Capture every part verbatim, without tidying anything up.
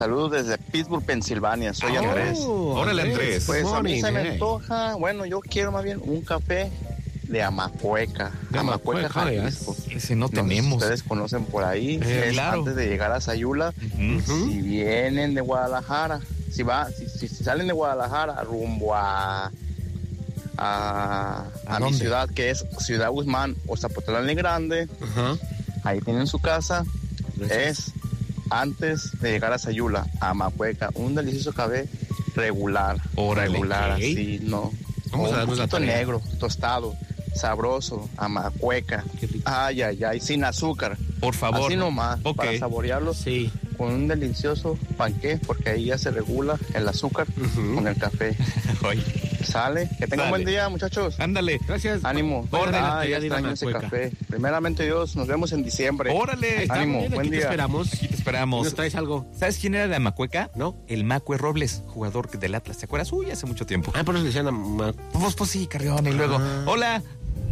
Saludos desde Pittsburgh, Pensilvania. Soy Oh, Andrés. Órale, Andrés. Pues a mí se me eh. antoja, bueno, yo quiero más bien un café de Amacueca. De Amacueca, Jalisco. Ese no No sé si tenemos. ustedes conocen por ahí. Eh, es claro. antes de llegar a Sayula. Ujú. Si vienen de Guadalajara, si va, si, si, si salen de Guadalajara rumbo a a, ¿A a mi dónde? ciudad, que es Ciudad Guzmán o Zapotlán el Grande, Ajá. ahí tienen su casa. Gracias. Es antes de llegar a Sayula, a Amacueca, un delicioso café regular, Órale, regular, ok. así, no, Vamos o a un darnos la poquito tarea. negro, tostado, sabroso, Amacueca, Qué rico. ay, ay, ay, sin azúcar, Por favor. así nomás, Ok. para saborearlo Sí. con un delicioso panqué, porque ahí ya se regula el azúcar Ujú. con el café. Oye, Sale, que tengan Sale. buen día, muchachos. ándale. Gracias. Ánimo. Órale, Ah, ya de ir a extraño ese Amacueca. café. Primeramente Dios, nos vemos en diciembre. Órale. Ahí está, Ánimo, muy bien, buen aquí te día. esperamos. Aquí te esperamos. ¿Nos traes algo? ¿Sabes quién era de Amacueca? ¿No? El Macue Robles, jugador del Atlas. ¿Te acuerdas? Uy, hace mucho tiempo. Ah, por eso le decían a ma- Pues, pues sí, Carrión. Y luego, Ah. hola.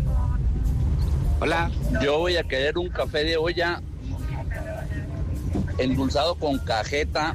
Hola. Yo voy a querer un café de olla endulzado con cajeta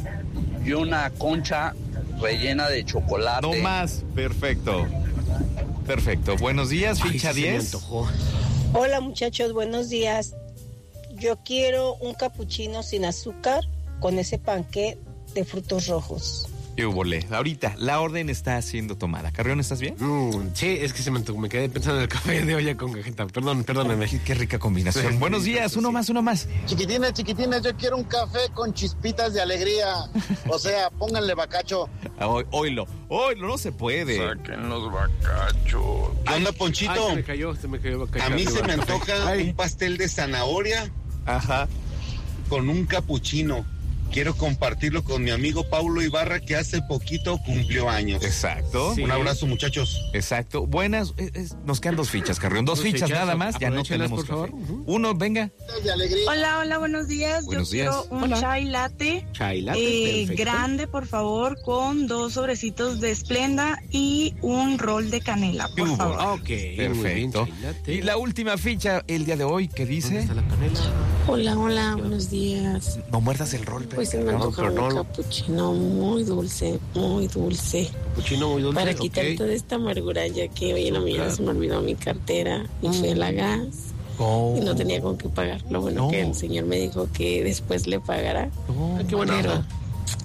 y una concha rellena de chocolate. No más. Perfecto. Perfecto. Buenos días, Ay, ficha sí se me diez. antojó. Hola muchachos, buenos días. Yo quiero un capuchino sin azúcar con ese panqué de frutos rojos. ¿Qué hubole? Ahorita, la orden está siendo tomada. Carrión, ¿estás bien? Mm, sí, es que se me, antojó, me quedé pensando en el café de olla con cajeta. Perdón, perdóname. Qué, qué rica combinación. Sí. Buenos días, uno más, uno más. Chiquitines, chiquitines, yo quiero un café con chispitas de alegría. O sea, pónganle bacacho. Ah, hoy- Oilo, oilo, no se puede. Saquen los bacachos. ¿Qué onda, Ay, Ponchito? se me cayó, se me cayó. A mí se me arriba. antoja Ay. un pastel de zanahoria Ajá. con un capuchino. Quiero compartirlo con mi amigo Paulo Ibarra, que hace poquito cumplió años. Exacto. Sí. Un abrazo, muchachos. Exacto. Buenas. es- es- nos quedan dos fichas, Carrión. Dos, Dos fichas, fichas, nada más. Ya no aprovéchelas, tenemos por favor. café. Ujú. Uno, venga. De alegría. Hola, hola, buenos días. Buenos Yo días. quiero un Hola. chai latte Chai latte, eh, perfecto. grande, por favor, con dos sobrecitos de Splenda y un rol de canela, ¿Qué por hubo? favor. Ok, muy bien, Perfecto. chai latte. Y la última ficha el día de hoy, ¿qué ¿Dónde dice? está la canela? Hola, hola, buenos días. No muerdas el rol. Pues se me Carrión. antoja pero un no. capuchino muy dulce, muy dulce. Capuchino muy dulce. Para ok. quitar toda esta amargura, ya que hoy en la mañana Claro. se me olvidó mi cartera y fui a la gas Oh. y no tenía con qué pagar. Lo bueno No. que el señor me dijo que después le pagará. Oh. Ah, qué buena Pero onda.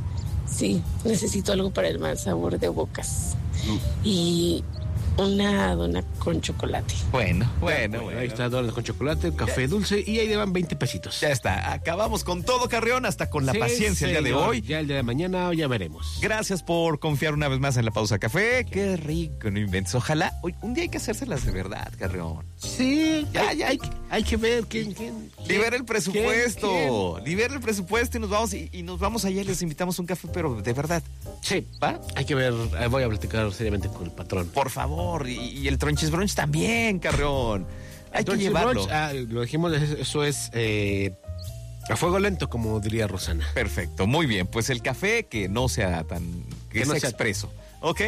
sí, necesito algo para el mal sabor de bocas. Mm. Y una dona con chocolate. Bueno, bueno, bueno. Ahí está, donas con chocolate, café dulce y ahí le van veinte pesitos. Ya está. Acabamos con todo, Carrión, hasta con la Sí, paciencia el día de señor. hoy. Ya el día de mañana ya veremos. Gracias por confiar una vez más en la pausa café. Qué rico, no inventes. Ojalá, hoy, un día hay que hacérselas de verdad, Carrión. Sí, Ya, hay, ya. hay, hay que ver quién, quién. Libera el presupuesto. ¿Quién? Libera el presupuesto y nos vamos y, y nos vamos allá y les invitamos un café, pero de verdad. Sí, ¿Va? hay que ver, eh, voy a platicar seriamente con el patrón. Por favor. Y, y el Tronchis Brunch también, Carrión. Hay Entonces, que llevarlo. brunch, ah, lo dijimos, eso es eh, a fuego lento, como diría Rosana. Perfecto, muy bien. Pues el café que no sea tan... que, Que no sea sea- expreso. ¿Ok?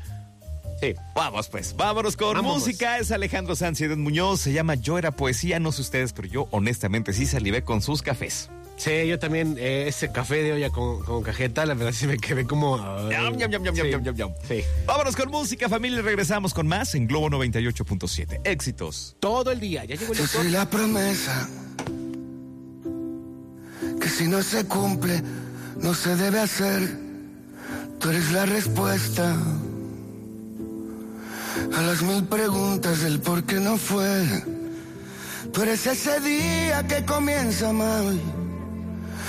Sí. Vamos pues, vámonos con Vámonos. música. Es Alejandro Sanz y Edén Muñoz. Se llama Yo Era Poesía. No sé ustedes, pero yo honestamente sí salivé con sus cafés. Sí, yo también, eh, ese café de olla con, con cajeta, la verdad sí me quedé como... ay, Yum, yum, yum, yum, sí. yum, yum, yum. Sí. Vámonos con música, familia. Regresamos con más en Globo noventa y ocho punto siete. Éxitos. Todo el día, ya llegó el Yo doctor. soy la promesa que si no se cumple, no se debe hacer. Tú eres la respuesta a las mil preguntas del por qué no fue. Tú eres ese día que comienza mal